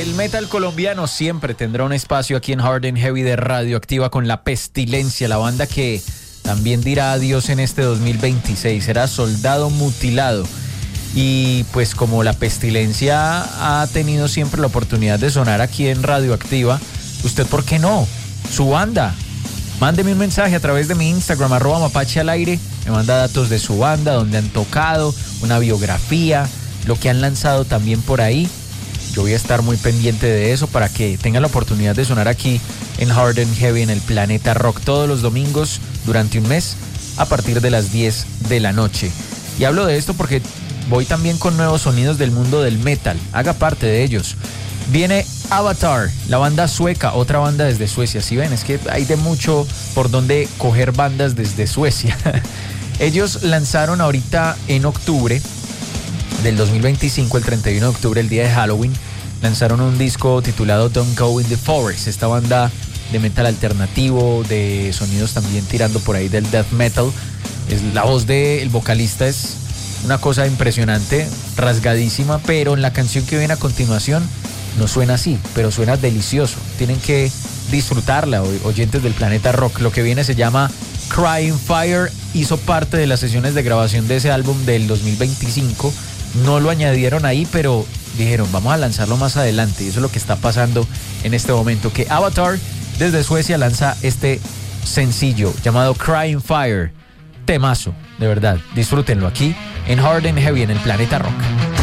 El metal colombiano siempre tendrá un espacio aquí en Hard and Heavy de Radioactiva con La Pestilencia, la banda que también dirá adiós en este 2026. Será Soldado Mutilado. Y pues como La Pestilencia ha tenido siempre la oportunidad de sonar aquí en Radioactiva, ¿usted por qué no? Su banda. Mándeme un mensaje a través de mi Instagram, @mapachealaire. Me manda datos de su banda, donde han tocado, una biografía, lo que han lanzado también por ahí. Yo voy a estar muy pendiente de eso para que tengan la oportunidad de sonar aquí en Hard and Heavy en el Planeta Rock todos los domingos durante un mes a partir de las 10 de la noche. Y hablo de esto porque voy también con nuevos sonidos del mundo del metal. Haga parte de ellos. Viene Avatar, la banda sueca, otra banda desde Suecia. ¿Sí ven? Es que hay de mucho por donde coger bandas desde Suecia. Ellos lanzaron ahorita en octubre del 2025, el 31 de octubre, el día de Halloween, lanzaron un disco titulado Don't Go in the Forest. Esta banda de metal alternativo, de sonidos también tirando por ahí del death metal. La voz del vocalista es una cosa impresionante, rasgadísima, pero en la canción que viene a continuación no suena así, pero suena delicioso. Tienen que disfrutarla, oyentes del Planeta Rock. Lo que viene se llama Crying Fire, hizo parte de las sesiones de grabación de ese álbum del 2025. No lo añadieron ahí, pero dijeron, vamos a lanzarlo más adelante. Y eso es lo que está pasando en este momento, que Avatar desde Suecia lanza este sencillo llamado Crying Fire. Temazo, de verdad. Disfrútenlo aquí en Hard and Heavy en el Planeta Rock.